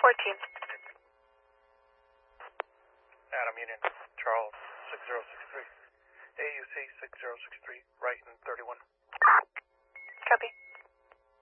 Adam Union, Charles 6063. AUC 6063, right in 31. Copy.